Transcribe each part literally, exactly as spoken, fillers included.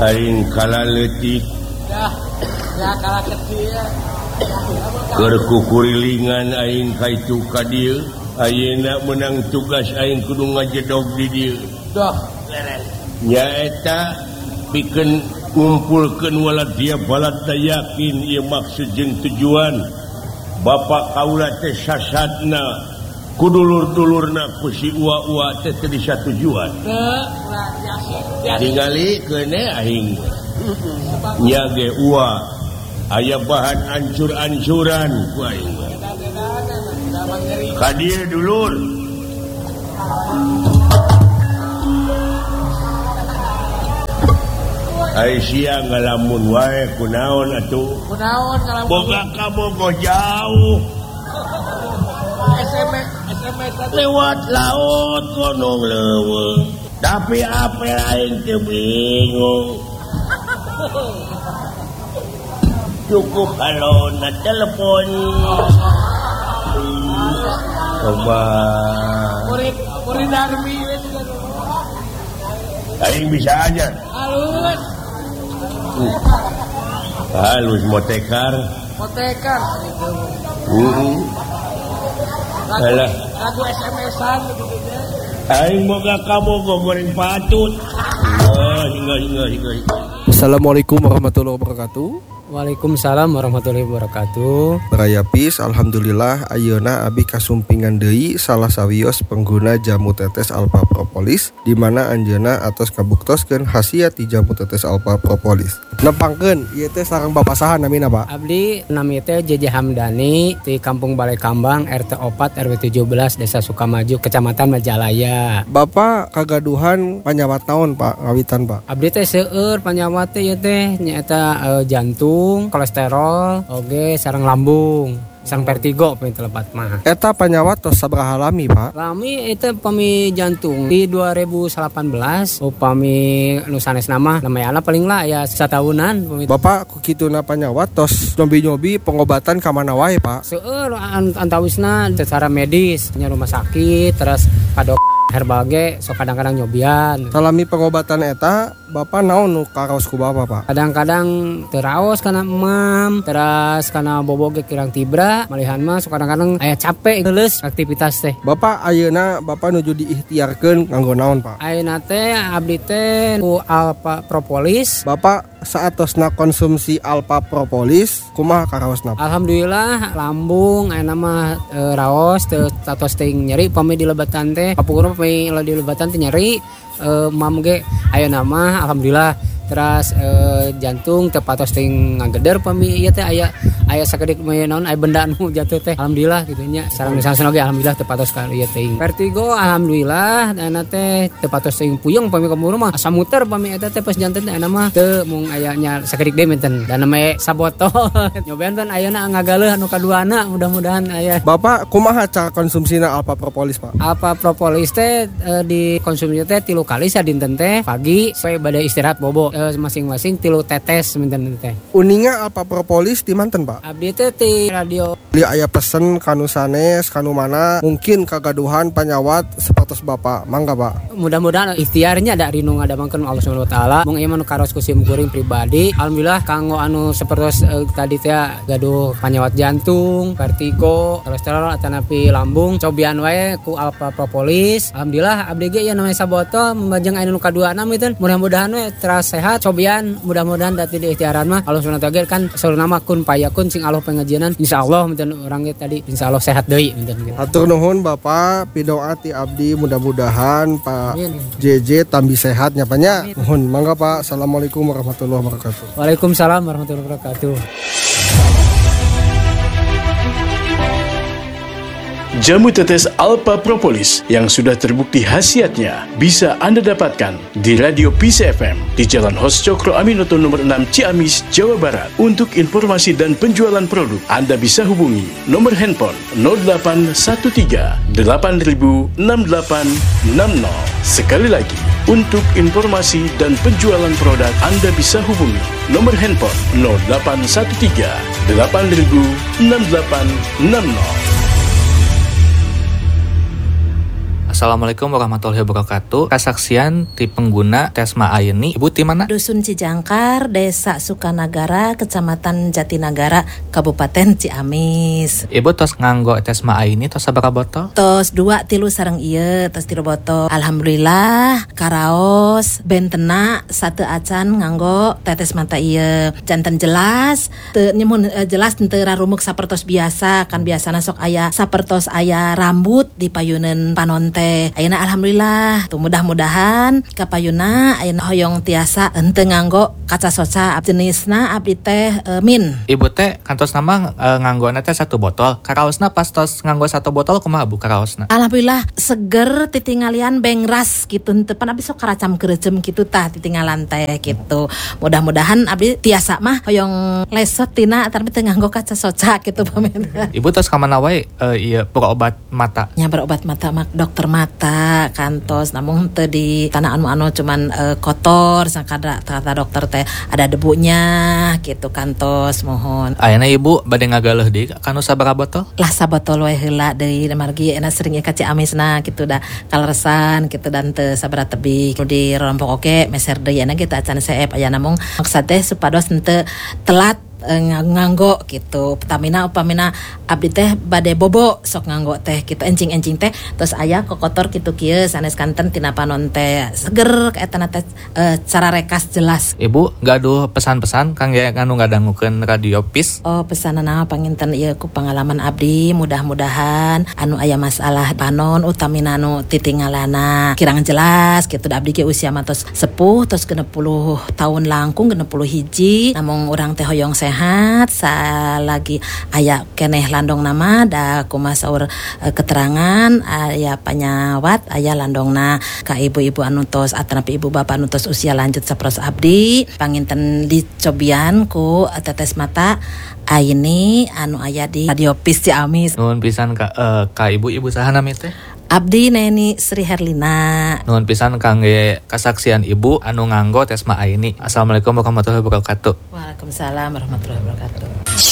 aing kala leutik dah ya kala kecil keur kukurilingan aing kaitu ka dieu ayeuna menang tugas aing kudu ngajedog di dieu dah nyaeta pikeun ngumpulkeun walad dia balad yakin ieu maksud jeung tujuan Bapak kaula teh sasadna kudulur-dulurna ku si ua-ua teh teu disatujuan tingali keune aing nya ge ua aya bahan ancur-ancuran ku aing ka dieu dulur ai sia ngalamun wae kunaon atuh kunaon ngalamun boga ka bogo jauh S M S S M S lewat laut gunung leuweung tapi apel aing teu bingung cukup halona telepon coba murid murid Darmi aing bisa aja halus halus motekar motekar heeh alah lagu S M S-an gitu aing boga kabogo goreng patut oh hingga hingga hingga Assalamualaikum warahmatullahi wabarakatuh. Waalaikumsalam warahmatullahi wabarakatuh. Rayapis, alhamdulillah ayeuna abi kasumpingan deui salah sawios pengguna jamu tetes Alpha Propolis di mana anjeunna atos kabuktoskeun khasiat ti jamu tetes Alpha Propolis. Nempangkeun ieu teh sareng Bapak saha namina, Pak? Abdi nami teh J J Hamdani di Kampung Balai Kambang R T empat R W tujuh belas Desa Sukamaju Kecamatan Majalaya. Bapak kagaduhan panyawat naon, Pak? Ngawitan, Pak? Abdi teh seueur panyawat teh ieu teh nyaeta uh, jantung, kolesterol, oge sareng lambung, sareng vertigo pami telepat mah. Eta panyawat tos sabaraha lami, Pak? Lami itu pami jantung di dua ribu delapan belas upami nu sanesna mah namanya paling lah ya satahunan. Bapak ku kituna panyawat tos nyobi-nyobi pengobatan ka mana wae, Pak? Seueur antawisna secara medis nya rumah sakit terus kadok herbal ge so kadang-kadang nyobian. Salami pengobatan eta Bapak naon nu karaos ku Bapak, Pak? Kadang-kadang teraos kana emam, terus kana bobo ge kirang tibra, malihan mah so kadang-kadang aya capek geuleuh aktivitas teh. Bapak ayeuna Bapak nuju diikhtiarkeun nganggo naon, Pak? Ayeuna teh abdi teh ku Alpha Propolis. Bapak saatosna konsumsi Alpha Propolis kumaha karaosna? Alhamdulillah lambung ayeuna mah e, raos teu tatos teuing nyeri pami di lebatan teh. Kapungkurna pami di lebatan teh nyeri. Uh, mam ge ayeuna mah alhamdulillah terus uh, jantung teu patos teuing ngageder pami ieu teh aya aya sakedik mah naon aya benda anu jatuh teh alhamdulillah kitu nya sareng misalna ge alhamdulillah teu patos ka ieu teuing vertigo alhamdulillah ana teh teu patos teuing puyeng pami ka rumah asa muter pami eta teh pas janten teh ana mah teu mung aya nya sakedik deui menten dan nama sabotol nyobaeun kan ayeuna ngagaleuh anu kaduana mudah-mudahan aya. Bapak kumaha cara konsumsina Alpha Propolis, Pak? Alpha Propolis teh uh, dikonsumsi teh tilu kali sadinten teh pagi sampai bade istirahat bobo e, masing-masing tilu tetes minten teh. Uninga Alpha Propolis di manten, Pak? Abdi teh ti radio. Li aya pesen kanu sanes kanu mana mungkin kagaduhan panyawat sapertos Bapak. Mangga, Pak. Mudah-mudahan ikhtiarnya ada rinu ngadamangkeun Allah Subhanahu wa taala. Mung ieu mah nu karos ku sim kuring pribadi. Alhamdulillah kanggo anu sapertos e, tadi teh gaduh panyawat jantung, vertigo, kolesterol atanapi lambung cobian wae ku Alpha Propolis. Alhamdulillah abdi ge ieu namanya sabotol membajeng anu kaduana meuteun mudah-mudahan we teras sehat cobian mudah-mudahan dati di ikhtiaran mah Allah Subhanahu wa taala kan saurna mah kun payakun sing Allah pengajianan insyaallah meuteun urang ge tadi insyaallah sehat deui meuteun gitu. Hatur nuhun Bapak pidoa ti abdi mudah-mudahan Pak J J tambi sehatnya Pak nya. Nuhun mangga Pak. Assalamualaikum warahmatullahi wabarakatuh. Waalaikumsalam warahmatullahi wabarakatuh. Jamu tetes Alpha Propolis yang sudah terbukti khasiatnya bisa Anda dapatkan di Radio P C F M di Jalan Hos Cokro Aminoto nomor enam Ciamis, Jawa Barat. Untuk informasi dan penjualan produk, Anda bisa hubungi nomor handphone nol delapan satu tiga delapan nol enam delapan enam nol. Sekali lagi, untuk informasi dan penjualan produk, Anda bisa hubungi nomor handphone nol delapan satu tiga delapan nol enam delapan enam nol. Assalamualaikum warahmatullahi wabarakatuh. Kesaksian ti pengguna Tesma Aini. Ibu ti mana? Dusun Cijangkar, Desa Sukanagara, Kecamatan Jatinagara, Kabupaten Ciamis. Ibu tos nganggo Tesma Aini tos sabaraha botol? Tos dua tilu sareng ieu, tos tilu botol. Alhamdulillah, karaos bentena satu acan nganggo tetes mata ieu. Janten jelas, teu nyemun uh, jelas teu rarumuk sapertos biasa, kan biasana sok aya sapertos aya rambut di payuneun panon teh. Ayeuna alhamdulillah, tuh mudah-mudahan ka payuna ayeuna hoyong tiasa henteu nganggo kaca soca jenisna abdi teh uh, min. Ibu teh kantos nama uh, nganggona teh satu botol. Karaosna pas tos nganggo satu botol kumaha Bu karaosna? Alhamdulillah seger titingalian bengras gitu teu pan abdi sok karacam keureuceum kitu tah titinggalan teh gitu. Mudah-mudahan abdi tiasa mah hoyong lesot tina tapi teu nganggo kaca soca gitu pamen. Ibu tos ka mana wae uh, ieu berobat mata? Nya berobat mata mak dokter mata kantos namun teu di tanah anu-anu cuman uh, kotor sakada kata dokter teh ada debunya gitu kantos mohon. Ayeuna Ibu bade ngagaleuh deui kanu sabaraha botol? Lah sabotol we heula deui margi enak sering ka Ciamisna gitu dah kaleresan gitu dan teu sabaraha tebih di rompok oke meser deui ena kita acan seep aya namung maksud teh supados henteu telat nganggo gitu. Pertamina upamina abdi teh bade bobo sok nganggo teh gitu encing-encing teh terus aya kokotor kitu kieu sanes kanten tina panon teh seger kaetana teh e, cara rekas jelas. Ibu gaduh pesan-pesan kangge anu ngadangukeun radio P I S. Oh pesanana panginten ieu ku pengalaman abdi mudah-mudahan anu aya masalah panon utamina anu titingalana kirang jelas gitu da abdi ge usia mah tos sepuh tos genep puluh tahun langkung genep puluh hiji namung urang teh hoyong sehat salagi aya keneh landong nama da kumaha saur e, keterangan aya panyawat aya landongna ka ibu-ibu anu tos atanapi ibu bapak anu tos usia lanjut saperos abdi panginten dicobian ku tetes mata Aini anu aya di radio P I S Ciamis. Nuhun pisan ka uh, ka ibu-ibu saha nami teh? Abdi Neni Sri Herlina. Nuhun pisan kangge kasaksian ibu anu nganggo Tesma Aini. Assalamualaikum warahmatullahi wabarakatuh. Waalaikumsalam warahmatullahi wabarakatuh.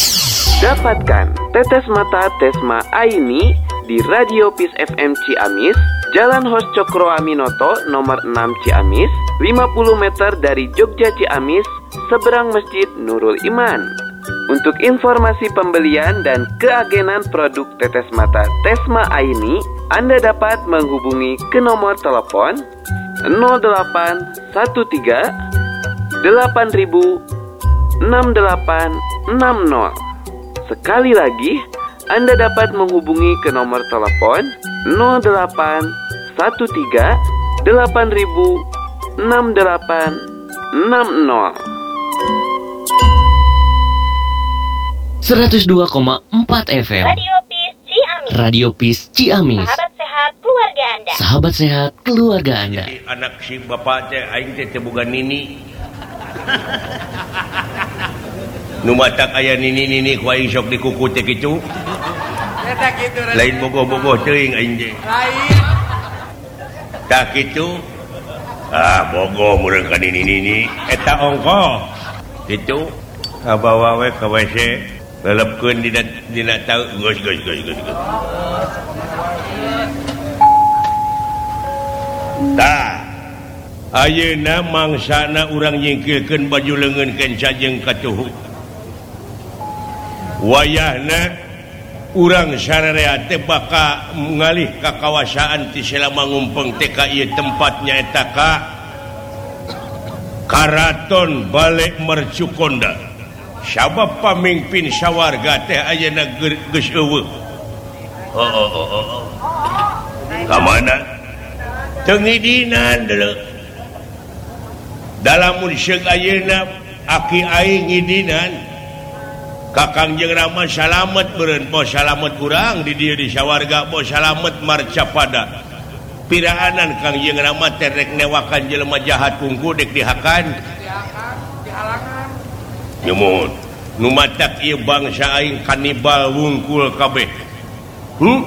Dapatkan tetes mata Tesma Aini di Radio P I S F M Ciamis, Jalan Hos Cokro Aminoto nomor enam Ciamis, lima puluh meter dari Jogja Ciamis, seberang Masjid Nurul Iman. Untuk informasi pembelian dan keagenan produk tetes mata Tesma Aini, Anda dapat menghubungi ke nomor telepon nol delapan satu tiga delapan ribu enam delapan enam nol. Sekali lagi, Anda dapat menghubungi ke nomor telepon nol delapan satu tiga delapan ribu enam delapan enam nol. seratus dua koma empat F M Radio P I S Ciamis. Radio P I S Ciamis. Sahabat sehat keluarga Anda. Sahabat sehat keluarga Anda. Jadi anak si bapak teh aing teh teu boga nini. Nu matak aya nini-nini ku aing sok dikuku teh kitu. Eta kitu. Lain bogoh-bogoh teuing aing teh. Lain. Tah kitu. Ah, bogoh meureun ka nini-nini. Eta ongko. Kitu. Kabawa we ka W C. Lelepkeun dina dina tau geus geus geus geus. Tah. Ayeuna mangsana urang nyingkilkeun baju leungeun kenca jeung katuhu. Wayahna urang sararea teh baka ngalih ka kawasaan ti selama ngumpeng teh ka ieu tempatnya eta ka Karaton Bale Mercukonda. Sabab pamimpin sawarga teh ayeuna geus eueuh. Oh oh oh oh. Ka mana? Teu ngidinan deuleu. Dalamun seug ayeuna aki aing ngidinan ka Kangjeng Rama salamet beureun po salamet urang di dieu di sawarga po salamet marcapada. Piraanan Kangjeng Rama teh rek newakan jelema jahat kungku dek dihakan. Nyumun nu matak ieu bangsa aing kanibal wungkul kabeh. Hmm?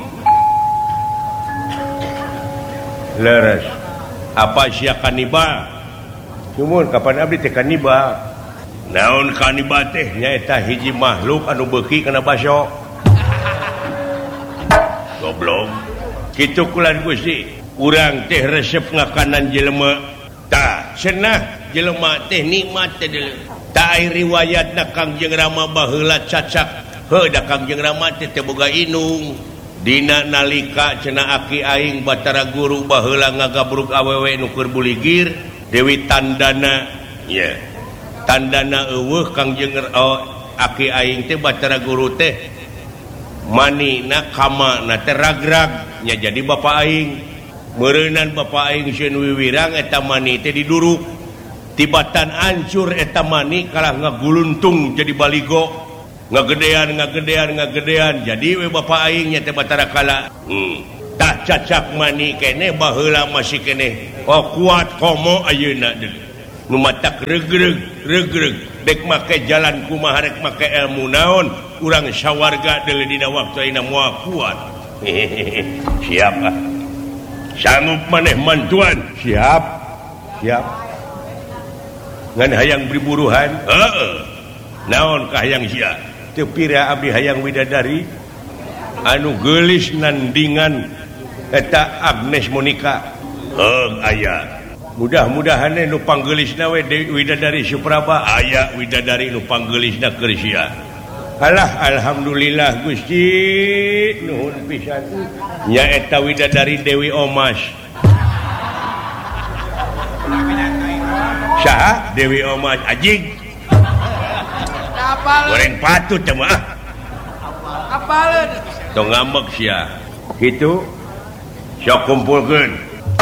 Leres. Apa sia kanibal? Nyumun kapan abdi teh kanibal? Naon kanibal teh nyaeta hiji makhluk anu beuki kana baso. Goblok. Kitu kulan Gusti. urang teh resep ngakanan jelema tah cenah jelema teh nikmat teh tak riwayat na Kangjeng Rama baheula cacak heuh da Kangjeng Rama teh teu boga inung dina nalika cenah aki aing Batara Guru baheula ngagabruk awewe nu keur buligir Dewi Tandana ya tandana eueuh Kangjeng oh, aki aing teh Batara Guru teh manina kamana teh ragrag nya jadi bapak aing meureunan bapak aing sieun wiwirang eta mani teh diduruk tibatan ancur eta mani kalah ngaguluntung jadi baligo ngagedean ngagedean ngagedean jadi we bapak aing nya teh Batara Kala hmm. tak cacak mani kene baheula masih kene oh kuat komo ayeuna deui nu matak regreg regreg dek make jalan kumaha rek make ilmu naon urang sawarga deui dina waktu ayeuna moal kuat siap ah sanggup maneh mantuan siap siap ngan hayang beri buruhan heeh naon ka hayang sia teu pira abdi hayang widadari anu geulis nandingan eta Agnes Monica heung aya mudah-mudahan nu panggeulisna we widadari Supraba aya widadari nu panggeulisna keur sia alah alhamdulillah Gusti nuhun pisan nya eta widadari Dewi Omas saha Dewi Omas ajing goreng patut teh mah apaleun tong ngambek sia kitu sok kumpulkeun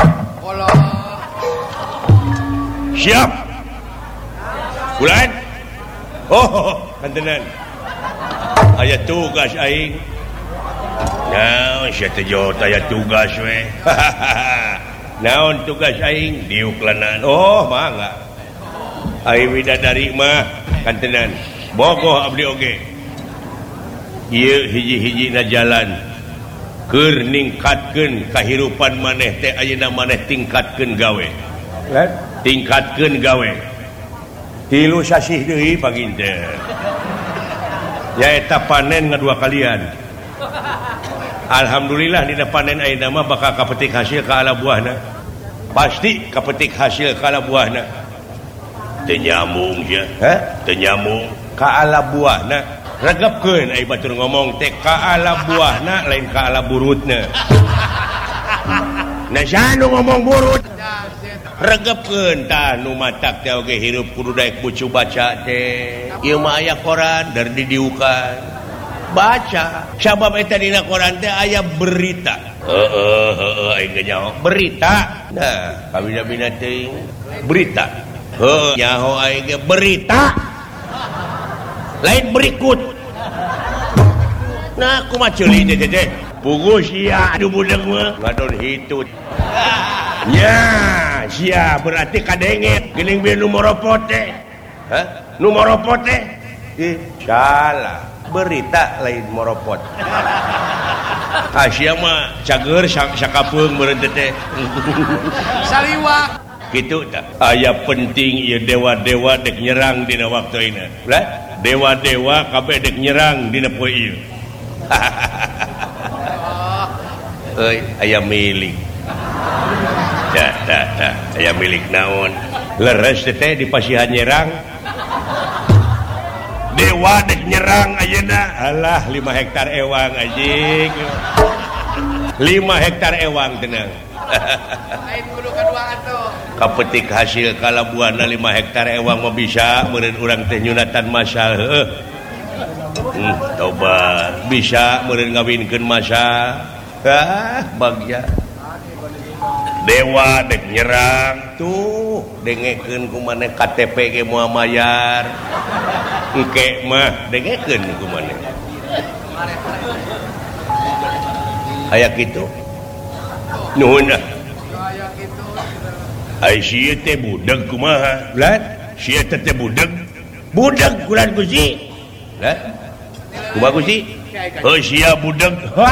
siap bulan oh kantenan aya tugas aing naon sia teh jot aya tugas we naon tugas aing diuklanan oh mangga ai widadari mah kantenan bogoh abdi oge ieu hiji-hijina jalan keur ningkatkeun kahirupan maneh teh ayeuna maneh tingkatkeun gawe tingkatkeun gawe tilu sasih deui paginten nyaeta panen ngadua kalian alhamdulillah dina panen ayeuna mah bakal kapetik hasil ka ala buahna pasti kapetik hasil ka ala buahna teu nyambung sia ha teu nyambung ka ala buahna regepkeun ai batur ngomong teh ka ala buahna lain ka ala burutna nah sanu ngomong burut regepkeun tah nu matak teh oge hirup kudu daek bucu baca teh ieu mah aya koran dar didiukan baca sabab eta dina koran teh aya berita heeh heeh aing nyaho berita nah kabina-bina teuing berita heuh nyaho aing ge berita lain berikut nah kumaha ceuli teh teh puguh sia anu budeung mah ngadon hitut nya sia berarti kadenget geuning bieu nu moropot teh hah nu moropot teh ih salah berita lain moropot ah sia mah cager sakapeung meureun teh saliwa kitu tah aya penting ieu dewa-dewa dek nyerang dina waktu ayeuna lah dewa-dewa kabeh dek nyerang dina poe ieu euy aya milik dah dah dah aya milik naon leres teh di pasihan nyerang dewa dek nyerang ayeuna alah lima hektar ewang anjing lima hektar ewang tenang lain kudu kaduaan tuh kapetik hasil kalabuana lima hektar ewang mah bisa meureun urang teh nyunatan masal heuh hmm, toba bisa meureun ngawinkeun masal ah bagja dewa dek nyerang tuh dengekeun ku maneh K T P ge moal mayar engke mah dengekeun ku maneh aya kitu nuhun ah ai sia teh budag kumaha lat sia teh budag budag kulan Gusti lat kumaha Gusti heuh sia budag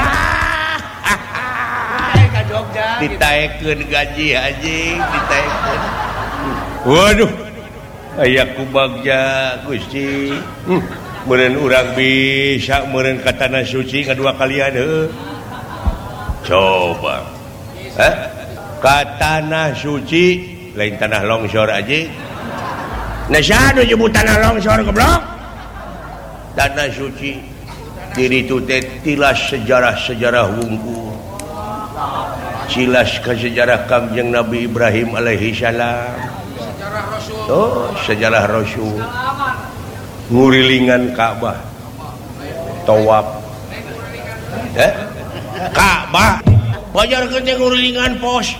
ditaekeun gaji anjing ditaekeun waduh aya kubagja Gusti hmm. meureun urang bisa meureun ka tanah suci kadua kalian heuh coba hah ka tanah suci lain tanah longsor aja. Nah siapa nyebut tanah longsor goblok? Tanah suci diri itu teh tilas sejarah-sejarah wungkul, cilas ke sejarah Kangjeng Nabi Ibrahim alaihi salam, oh sejarah Rasul, ngurilingan Ka'bah, tawaf, eh Ka'bah, wajar kerja ngurilingan pos,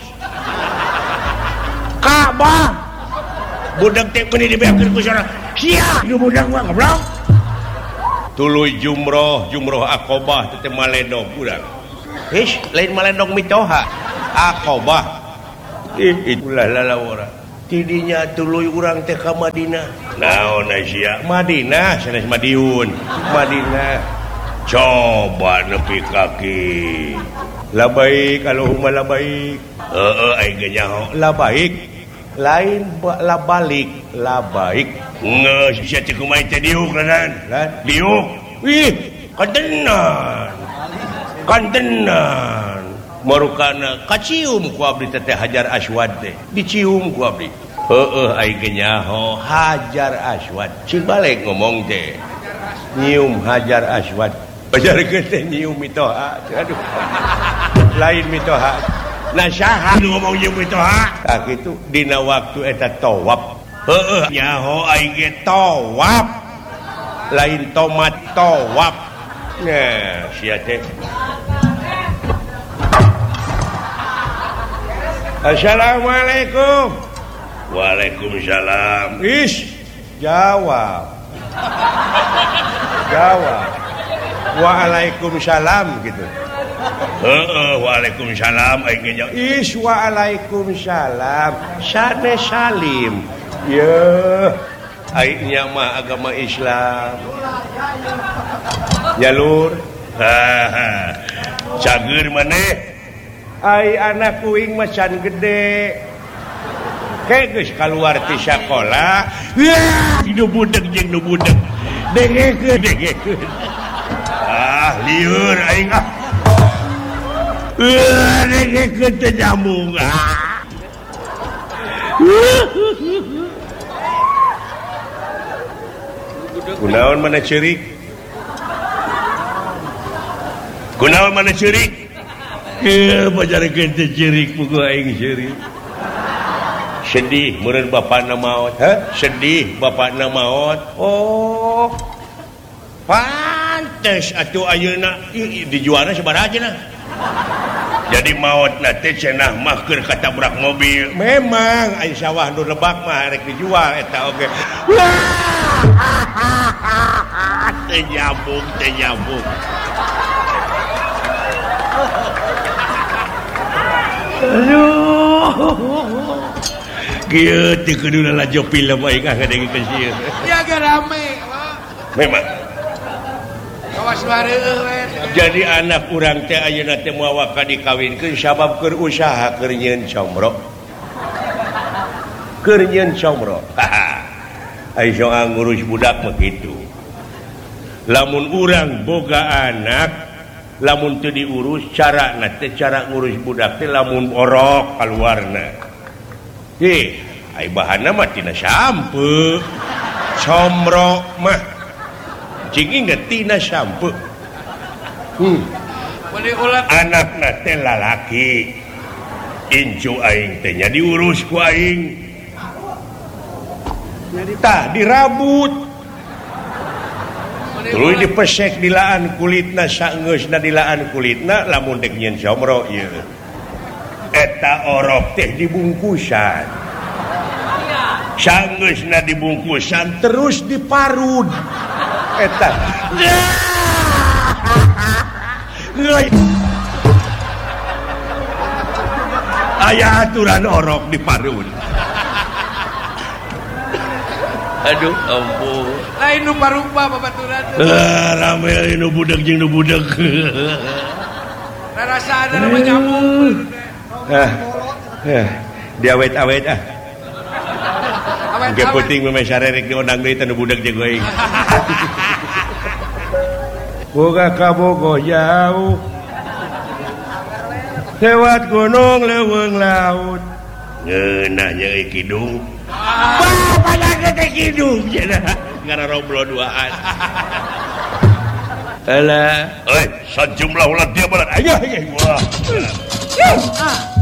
Ka'bah, budak teh ini dibiarkan ku sana, sia, itu budak mah goblok. Tuluy jumroh jumroh Aqobah teh maledog urang. Ish, lain maledog mitoha. Aqobah. Ih, itulah lalawara. Tidinya tuluy urang teh ka Madinah. Naon sia? Madinah sanes Madiun. Madinah. Coba nepi kaki. La baik Allahumma la baik. Heeh aing ge nyaho. La baik. Lain la balik, la baik. Nge sia teh kumaha teh diuk ranan. Diuk. Wih, kantenan. Kantenan. Marukana kacium ku abdi teh Hajar Aswad teh. Dicium ku abdi. Heeh aing ge nyaho Hajar Aswad. Cing balik ngomong teh. Nyium Hajar Aswad. Bajarkeun teh nyium mitoha. Aduh. Lain mitoha. Nah saha ngomong nyium mitoha? Tah kitu dina waktu eta tawaf. Heeh nyaho aing ge tawaf. Lain tomat tawaf. Nah sia teh. Assalamualaikum. Waalaikumsalam. Ish, jawab. Jawab. Waalaikumsalam gitu. Heeh, waalaikumsalam aing ge jawab. Ish, waalaikumsalam. Sane salim. Yeuh. Aing nya mah agama Islam. Jalur. Haha. Cager maneh. Ai anak kuing macan gede. Kayak geus kaluar ti sakola. Wah, nu budak jeung nu budak. Dengekeun, dengekeun. Ah, lieur aing ah. Wah, dengekeun teh nyambung. Ah. Kunaon mana ceurik? Kunaon mana ceurik? Ke pajarkeun teh ceurik puguh aing ceurik. Sedih meureun bapana maot. Hah? Sedih bapana maot. Oh. Pantes atuh ayeuna dijualna sabaraha cenah. Jadi maotna teh cenah mah keur katabrak mobil. Memang aya sawah nu lebak mah rek dijual eta oge. Teh nyambung, teh nyambung. Aduh. Kieu teh kudu lalajo film aing ngadengkeun sieun. Ya ge rame, memang. Kawas wareuh we. Jadi anak urang teh ayeuna teh moal waka dikawinkeun sabab keur usaha keur nyieun comro. Keur nyieun comro. Ai soal ngurus budak mah kitu. Lamun urang boga anak, lamun teu diurus carana teh cara ngurus budak teh lamun orok kaluarna. Ih, ai bahanna mah tina sampeu. Comro mah cing inget tina sampeu. Hmm. Anakna teh lalaki. Incu aing teh nya diurus ku aing. Tah dirabut. Tuluy dipesek dilaan kulitna saenggeusna dilaan kulitna lamun dek nyieun comro ieu. Eta orok teh dibungkusan. Saenggeusna dibungkusan terus diparud. Eta. Aya aturan orok diparud. Aduh ampun. Lain nu parupa babaturan. Ah, rame lain nu budak jeung nu budak. Rarasana mah nyambung. Ah. Eh, diawet-awet ah. Ge penting mah sarerek diundang deui teh nu budak jeung aing. Boga ka Bogo jauh. lewat gunung leuweung laut ngeuna nyeuy kidung bapak teh kidung cenah ngararoblo duaan alah euy sajumlah ulah dia balat aya aya